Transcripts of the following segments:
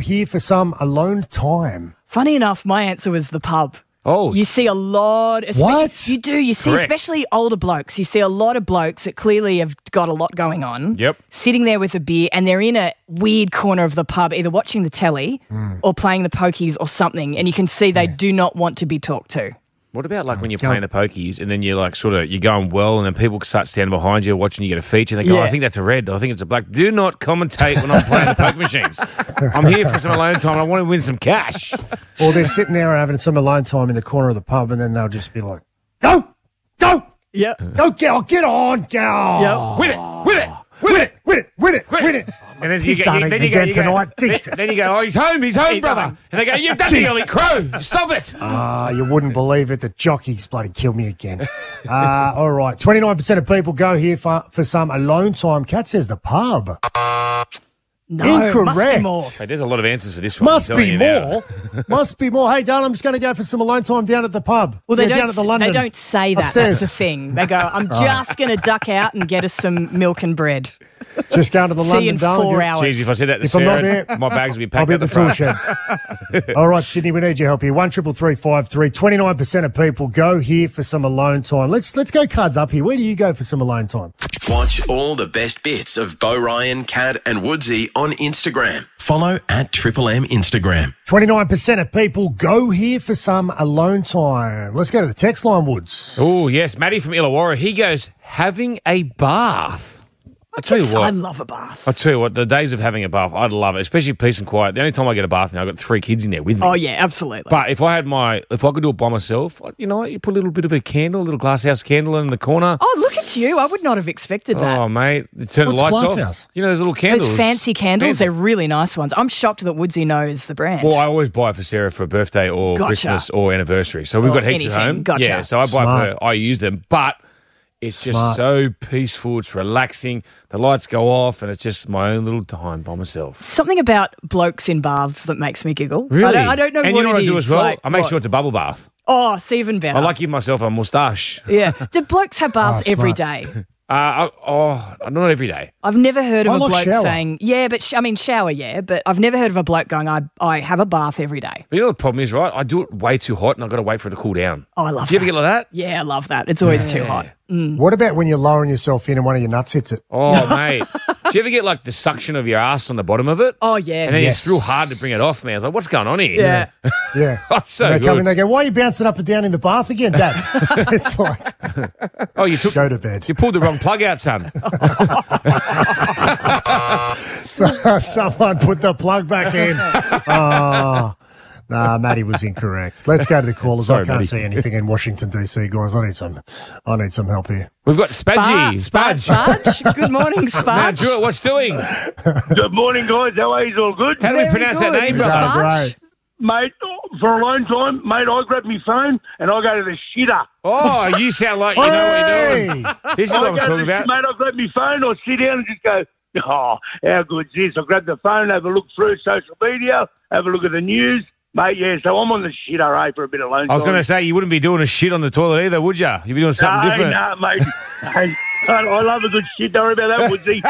here for some alone time. Funny enough, my answer was the pub. Oh. You see a lot. What? You do. You see, Correct. especially older blokes. You see a lot of blokes that clearly have got a lot going on. Yep. Sitting there with a beer and they're in a weird corner of the pub, either watching the telly or playing the pokies or something, and you can see they do not want to be talked to. What about like when you're playing the pokies and then you're like you're going well and then people start standing behind you watching you get a feature and they go, Yeah. I think that's a red, I think it's a black. Do not commentate when I'm playing the poker machines. I'm here for some alone time and I want to win some cash. Or they're sitting there having some alone time in the corner of the pub, and then they'll just be like, go, Yep. go, get on, go. Yep. Win it. Win it. And then you He's done it again tonight. Jesus. Then you go, oh, he's home, brother. home. And they go, you've done the early crow. Stop it. You wouldn't believe it. The jockeys bloody killed me again. All right. 29% of people go here for some alone time. Kat says the pub. No, Incorrect. must be more. Hey, there's a lot of answers for this one. Must I'm be telling you more. now. Must be more. Hey, darling, I'm just going to go for some alone time down at the pub. Well, they down at the London. They don't say that. Upstairs. That's the thing. They go, I'm just going to duck out and get us some milk and bread. Just going to the See London, you in darling. 4 hours. Jeez, if I said that to If I'm not Sarah, there, my bags would be I'll packed be out at the the tool front. shed. All right, Sydney, we need your help here. 1-333-553. 29% of people go here for some alone time. Let's go cards up here. Where do you go for some alone time? Watch all the best bits of Bo Ryan, Kat and Woodsy on Instagram. Follow at Triple M Instagram. 29% of people go here for some alone time. Let's go to the text line, Woods. Oh, yes. Matty from Illawarra, he goes, having a bath. I tell you what. I love a bath. I tell you what, the days of having a bath, I'd love it, especially peace and quiet. The only time I get a bath now, I've got 3 kids in there with me. Oh, yeah, absolutely. But if I could do it by myself, you know what, you put a little bit of a candle, a little glasshouse candle in the corner. Oh, look at you. I would not have expected that. Oh, mate, you turn What's the lights off. Glasshouse? You know those little candles. Those fancy candles, Fancy. they're really nice ones. I'm shocked that Woodsy knows the brand. Well, I always buy it for Sarah for a birthday or Gotcha. Christmas or anniversary. So we've got heaps anything. at home. Gotcha. Yeah, so I buy Smart. for her. I use them. But it's just Smart. so peaceful. It's relaxing. The lights go off and it's just my own little time by myself. Something about blokes in baths that makes me giggle. Really? I don't know and what you know it what I do is. as well? Like, I make what? sure it's a bubble bath. Oh, it's even better. I like giving myself a moustache. Yeah. Do blokes have baths Oh, every smart. day? Not every day. I've never heard of I a like bloke shower. saying, yeah, but shower, yeah, but I've never heard of a bloke going, I have a bath every day. But you know the problem is, right? I do it way too hot and I've got to wait for it to cool down. Oh, I love Do you ever that. get like that? Yeah, I love that. It's always too hot. What about when you're lowering yourself in and one of your nuts hits it? Oh, mate. Do you ever get like the suction of your ass on the bottom of it? Oh, yes. And then Yes. it's real hard to bring it off, man. It's like, what's going on here? Yeah. Yeah. Oh, so And they come good. in, they go, why are you bouncing up and down in the bath again, Dad? It's like, Oh, you took go to bed. You pulled the wrong plug out, son. Someone put the plug back in. Oh. Nah, Matty was incorrect. Let's go to the callers. Sorry, I can't Matty. see anything in Washington, D.C., guys. I need some help here. We've got Spadgy. Spudge. Good morning, Now, Spudge. Drew, what's doing? Good morning, guys. How are you? All good? How do we Very pronounce that good. name, Is it brother? Spudge? Mate, for a long time, mate, I grab my phone and I go to the shitter. Oh, you sound like you know what you're doing. This is what I'm I go to talking the- about. Mate, I grab my phone, I sit down and just go, oh, how good's this? I grab the phone, have a look through social media, have a look at the news. Mate, yeah, so I'm on the shitter, for a bit of alone I was time. going to say, you wouldn't be doing a shit on the toilet either, would you? You'd be doing something different. No, mate. Hey, I love a good shit. Don't worry about that, Woodsy.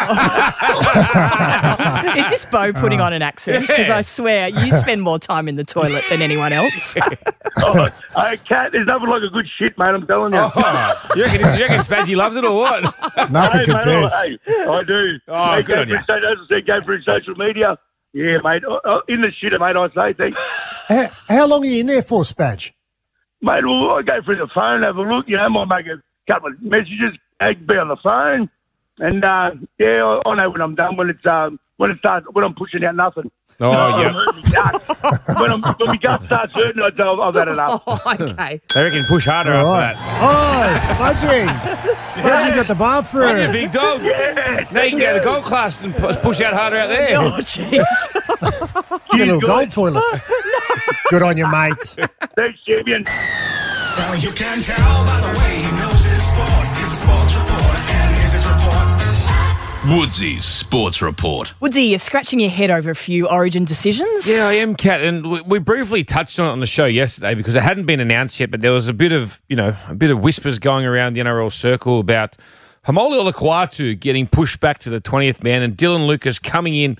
Is this Bo putting on an accent? Because I swear you spend more time in the toilet than anyone else. Oh, hey, Kat, there's nothing like a good shit, mate, I'm telling you. You reckon Spadgy loves it or what? Nothing Hey, compares. mate, I do. Oh, Hey, good on go you. through, as I said, go through social media. Yeah, mate. In the shitter, mate, I say things. How long are you in there for, Spadge? Mate, well, I go through the phone, have a look, might make a couple of messages, be on the phone. And, yeah, I know when I'm done, when I'm pushing out nothing. Oh, yeah. When my gut starts hurting, I've had enough. Oh, okay. They reckon push harder All after right. that. Oh, Spudgy. Spudgy got the Aren't you a bathroom. big dog? Yeah. Now you can go to gold class and push out harder out there. Oh, jeez. Get a little Cheers, gold guys. toilet. Good on you, mate. Thanks, champion. Well, you can tell by the way he knows his sport. He's a sports reporter, and here's his report. Woodsy's Sports Report. Woodsy, you're scratching your head over a few Origin decisions. Yeah, I am, Kat, and we briefly touched on it on the show yesterday because it hadn't been announced yet, but there was a bit of whispers going around the NRL circle about Haumole Olakau'atu getting pushed back to the 20th man and Dylan Lucas coming in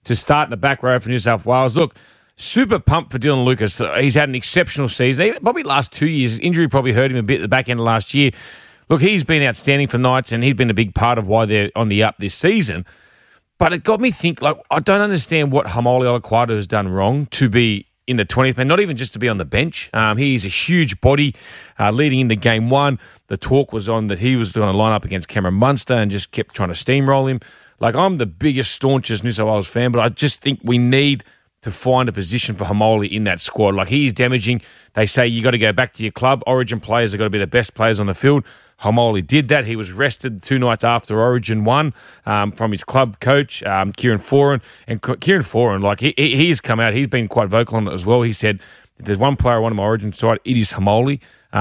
to start in the back row for New South Wales. Look, super pumped for Dylan Lucas. He's had an exceptional season. Probably last 2 years. Injury probably hurt him a bit at the back end of last year. Look, he's been outstanding for Knights, and he's been a big part of why they're on the up this season. But it got me think, like, I don't understand what Haumole Olakau'atu has done wrong to be in the 20th man, not even just to be on the bench. He's a huge body leading into game one. The talk was on that he was going to line up against Cameron Munster and just kept trying to steamroll him. Like, I'm the biggest, staunchest New South Wales fan, but I just think we need to find a position for Haumole in that squad. Like, he's damaging. They say you got to go back to your club. Origin players have got to be the best players on the field. Haumole did that. He was rested 2 nights after Origin 1 from his club coach, Kieran Foran. And Kieran Foran, like, he has come out. He's been quite vocal on it as well. He said, if there's one player I want on my Origin side, it is Haumole.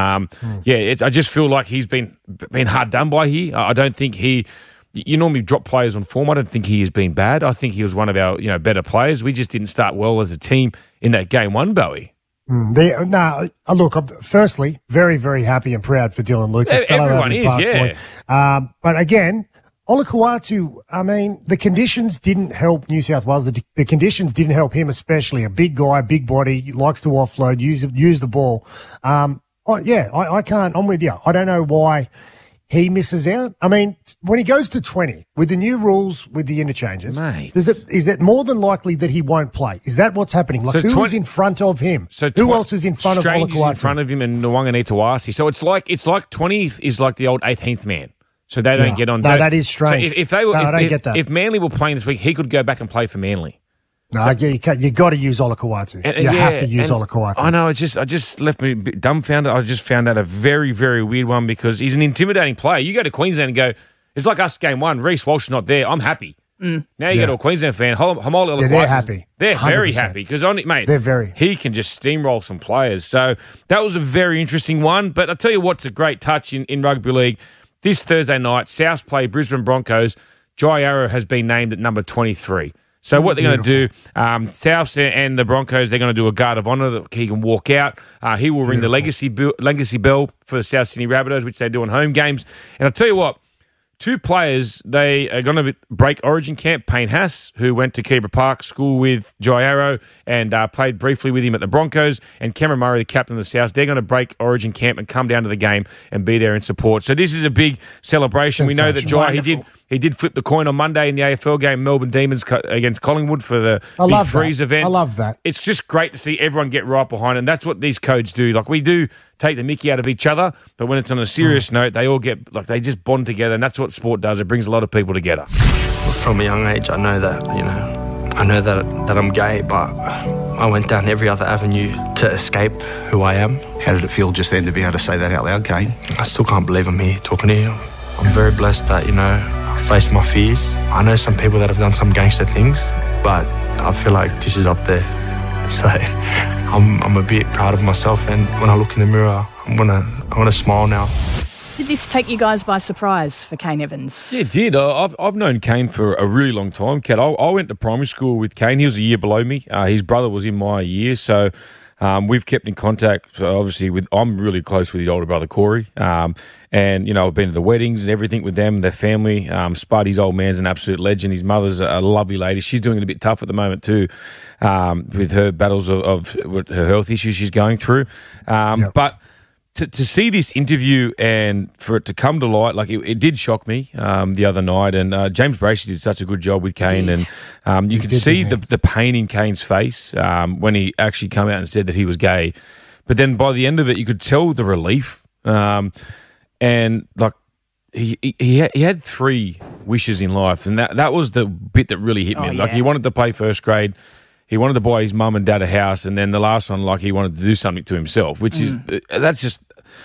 I just feel like he's been hard done by here. I don't think you normally drop players on form. I don't think he has been bad. I think he was one of our better players. We just didn't start well as a team in that game one, Bowie. Look, I'm firstly very, very happy and proud for Dylan Lucas. Everyone is, yeah. But again, Olakau'atu, I mean, the conditions didn't help New South Wales. The conditions didn't help him, especially. A big guy, big body, likes to offload, use the ball. I can't. I'm with you. I don't know why he misses out. I mean, when he goes to 20, with the new rules, with the interchanges, Mate. is it more than likely that he won't play? Is that what's happening? Like, who is in front of him? Who else is in front of Strange Olakau'atu? in front of him and Nwanganitawasi. So it's like 20th is like the old 18th man. So they don't get on. No, that is strange. So I don't get that. If Manly were playing this week, he could go back and play for Manly. No, you got to use Olakau'atu. You have to use Olakau'atu. I know. I just left me a bit dumbfounded. I just found that a very, very weird one because he's an intimidating player. You go to Queensland and go, it's like us game one. Reece Walsh is not there. I'm happy. Now you go to a Queensland fan. Haumole Olakau'atu. They're happy. They're 100%. very happy because mate, they're very. He can just steamroll some players. So that was a very interesting one. But I'll tell you what's a great touch in rugby league. This Thursday night, Souths play Brisbane Broncos. Jai Arrow has been named at number 23. So what they're going to do, Souths and the Broncos, they're going to do a guard of honour that he can walk out. He will ring the legacy bell for the South Sydney Rabbitohs, which they do on home games. And I'll tell you what, 2 players, they are going to break Origin camp. Payne Haas, who went to Kebra Park School with Jai Arrow and played briefly with him at the Broncos, and Cameron Murray, the captain of the South, they're going to break Origin camp and come down to the game and be there in support. So this is a big celebration. We know that Jai, he did flip the coin on Monday in the AFL game, Melbourne Demons against Collingwood for the Big Freeze event. I love that. It's just great to see everyone get right behind it, and that's what these codes do. Like, we do take the mickey out of each other, but when it's on a serious note, they all get, like, they just bond together, and that's what sport does. It brings a lot of people together. From a young age, I know that, that I'm gay, but I went down every other avenue to escape who I am. How did it feel just then to be able to say that out loud, Kane? I still can't believe I'm here talking to you. I'm very blessed that, I faced my fears. I know some people that have done some gangster things, but I feel like this is up there. So I'm a bit proud of myself, and when I look in the mirror, I'm gonna smile now. Did this take you guys by surprise for Kane Evans? Yeah, it did. I've known Kane for a really long time, Kat. I went to primary school with Kane. He was a year below me. His brother was in my year, so we've kept in contact. Obviously, I'm really close with his older brother Corey, and I've been to the weddings and everything with them, their family. Spud, his old man's an absolute legend. His mother's a lovely lady. She's doing it a bit tough at the moment too, with her battles of her health issues she's going through. But to see this interview and for it to come to light, like it did shock me the other night. And James Bracey did such a good job with Kane, and you could see the pain in Kane's face when he actually came out and said that he was gay. But then by the end of it, you could tell the relief. And like he had 3 wishes in life, and that was the bit that really hit me. Like, he wanted to play first grade. He wanted to buy his mum and dad a house, and then the last one, like, he wanted to do something to himself, which is that's just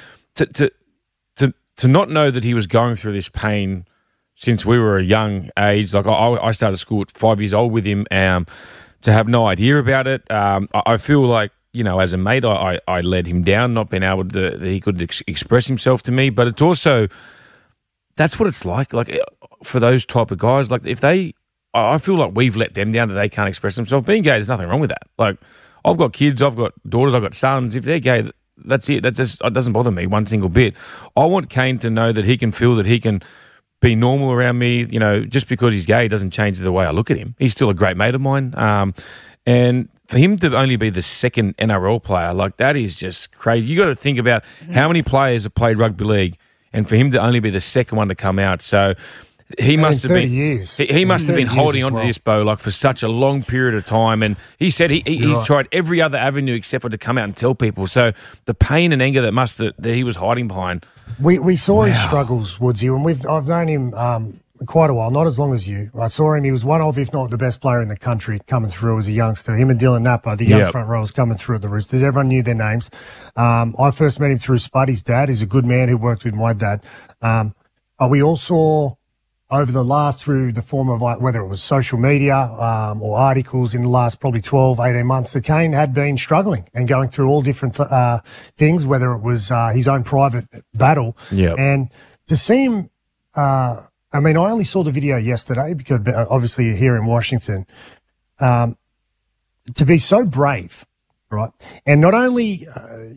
to not know that he was going through this pain since we were a young age. Like, I started school at 5 years old with him, to have no idea about it. I feel like, as a mate, I let him down, not being able to, that he could express himself to me. But it's also, that's what it's like for those type of guys. Like, I feel like we've let them down that they can't express themselves. Being gay, there's nothing wrong with that. Like, I've got kids, I've got daughters, I've got sons. If they're gay, that's it. It doesn't bother me one single bit. I want Kane to know that he can feel that he can be normal around me. You know, just because he's gay doesn't change the way I look at him. He's still a great mate of mine. And for him to only be the second NRL player, like that is just crazy. You got to think about how many players have played rugby league, and for him to only be the second one to come out. So he must have been years. He must have been holding on to well. this, Bo, like for such a long period of time. And he said he's tried every other avenue except for to come out and tell people. So the pain and anger that he was hiding behind. We saw his struggles, Woodsy, and I've known him quite a while, not as long as you. I saw him. He was one of, if not the best player in the country coming through as a youngster. Him and Dylan Napa, the young front rowers coming through at the Roosters. Everyone knew their names. I first met him through Spuddy's dad. He's a good man who worked with my dad. But we all saw over the last, through the form of whether it was social media or articles in the last probably 12, 18 months, that Kane had been struggling and going through all different things, whether it was his own private battle. And to see him, I mean, I only saw the video yesterday because obviously you're here in Washington. To be so brave, right? And not only,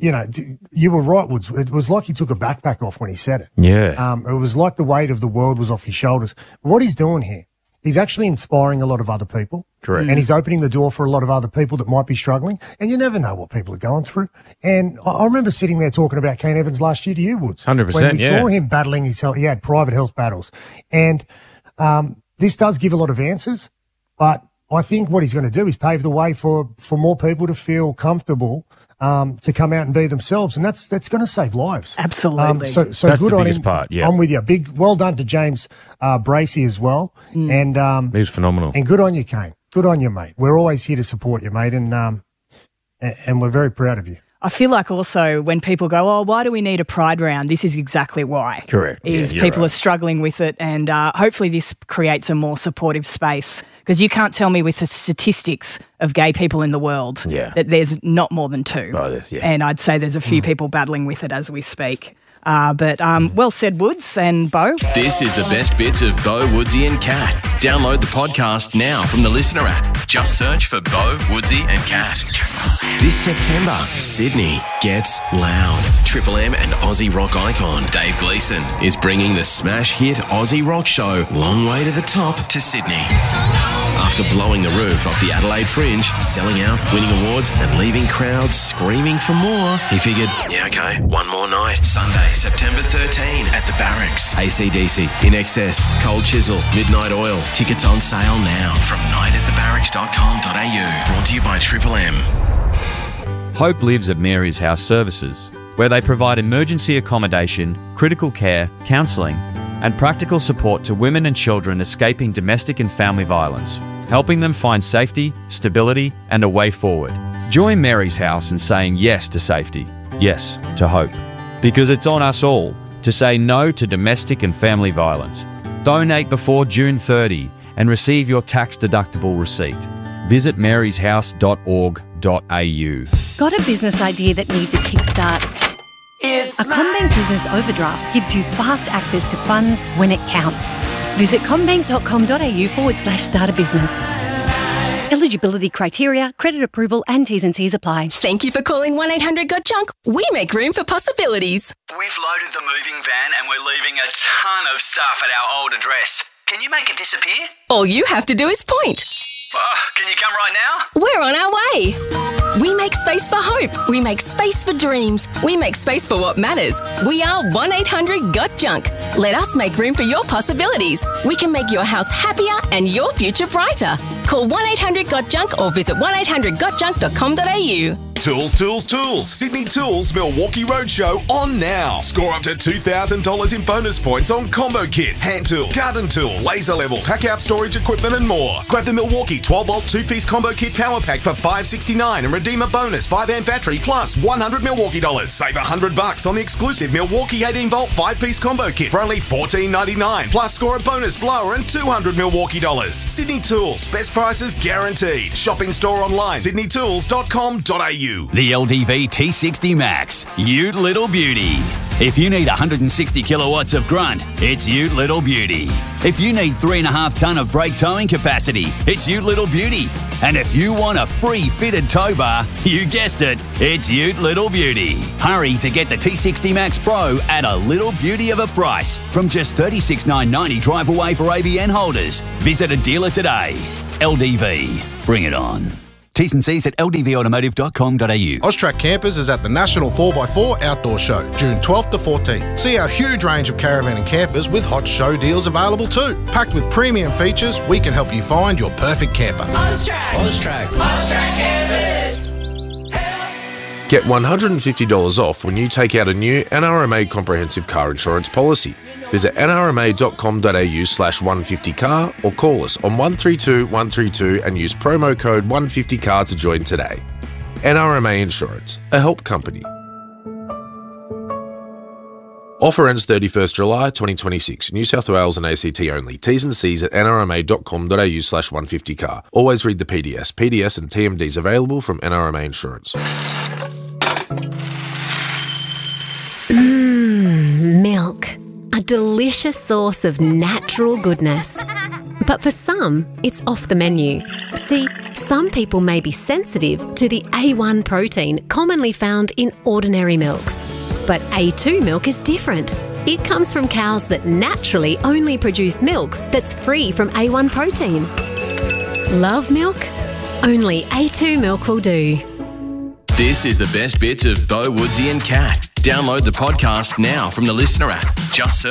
you were right, Woods. It was like he took a backpack off when he said it. Yeah. It was like the weight of the world was off his shoulders. What he's doing here, he's actually inspiring a lot of other people. Correct. And he's opening the door for a lot of other people that might be struggling. And you never know what people are going through. And I remember sitting there talking about Kane Evans last year to you, Woods. 100%, when we saw him battling his health, he had private health battles. And this does give a lot of answers, but I think what he's going to do is pave the way for more people to feel comfortable to come out and be themselves, and that's going to save lives. Absolutely. So that's good the on biggest him. part, yeah. I'm with you. Well done to James Bracey as well, and He was phenomenal. and good on you, Kane. Good on you, mate. We're always here to support you, mate, and we're very proud of you. I feel like also when people go, oh, why do we need a pride round? This is exactly why. Correct. Is Yeah, people you're are struggling with it, and hopefully this creates a more supportive space, because you can't tell me with the statistics of gay people in the world that there's not more than 2. Oh, and I'd say there's a few people battling with it as we speak. But well said, Woods and Bo. This is the best bits of Bo, Woodsy and Kat. Download the podcast now from the Listener app. Just search for Bo, Woodsy and Kat. This September, Sydney gets loud. Triple M and Aussie rock icon Dave Gleeson is bringing the smash hit Aussie rock show Long Way to the Top to Sydney. After blowing the roof off the Adelaide Fringe, selling out, winning awards and leaving crowds screaming for more, he figured, one more night. Sunday, September 13 at the Barracks. AC/DC, In Excess, Cold Chisel, Midnight Oil. Tickets on sale now from nightatthebarracks.com.au. Brought to you by Triple M. Hope lives at Mary's House Services, where they provide emergency accommodation, critical care, counselling, and practical support to women and children escaping domestic and family violence, helping them find safety, stability, and a way forward. Join Mary's House in saying yes to safety, yes to hope. Because it's on us all to say no to domestic and family violence. Donate before June 30 and receive your tax-deductible receipt. Visit maryshouse.org.au. Got a business idea that needs a kickstart? A CommBank Business Overdraft gives you fast access to funds when it counts. Visit commbank.com.au/start a business. Eligibility criteria, credit approval and T's and C's apply. Thank you for calling 1-800-GOT-JUNK. We make room for possibilities. We've loaded the moving van and we're leaving a ton of stuff at our old address. Can you make it disappear? All you have to do is point. Can you come right now? We're on our way. We make space for hope. We make space for dreams. We make space for what matters. We are 1-800-GOT-JUNK. Let us make room for your possibilities. We can make your house happier and your future brighter. Call 1-800-GOT-JUNK or visit 1-800-GOTJUNK.com.au. Tools, Tools, Tools. Sydney Tools Milwaukee Roadshow on now. Score up to $2,000 in bonus points on combo kits, hand tools, garden tools, laser levels, pack out storage equipment and more. Grab the Milwaukee 12-volt 2-piece combo kit power pack for $569 and redeem a bonus 5-amp battery plus $100 Milwaukee dollars. Save $100 on the exclusive Milwaukee 18-volt 5-piece combo kit for only $14.99. Plus score a bonus blower and $200 Milwaukee dollars. Sydney Tools, best prices guaranteed. Shop in store online, sydneytools.com.au. you. The LDV T60 Max. Ute Little Beauty. If you need 160 kilowatts of grunt, it's Ute Little Beauty. If you need 3.5 tonne of brake towing capacity, it's Ute Little Beauty. And if you want a free fitted tow bar, you guessed it, it's Ute Little Beauty. Hurry to get the T60 Max Pro at a little beauty of a price from just $36,990 drive away for ABN holders. Visit a dealer today. LDV. Bring it on. T's and C's at ldvautomotive.com.au. Austrac Campers is at the National 4x4 Outdoor Show, June 12th to 14th. See our huge range of caravan and campers with hot show deals available too. Packed with premium features, we can help you find your perfect camper. Austrac Campers. Get $150 off when you take out a new NRMA comprehensive car insurance policy. Visit nrma.com.au/150car or call us on 132 132 and use promo code 150car to join today. NRMA Insurance, a help company. Offer ends 31st July 2026. New South Wales and ACT only. T's and C's at nrma.com.au/150car. Always read the PDS. PDS and TMDs available from NRMA Insurance. Milk. A delicious source of natural goodness. But for some, it's off the menu. See, some people may be sensitive to the A1 protein commonly found in ordinary milks. But A2 milk is different. It comes from cows that naturally only produce milk that's free from A1 protein. Love milk? Only A2 milk will do. This is the best bits of Bo, Woodsy and Kat. Download the podcast now from the Listener app. Just search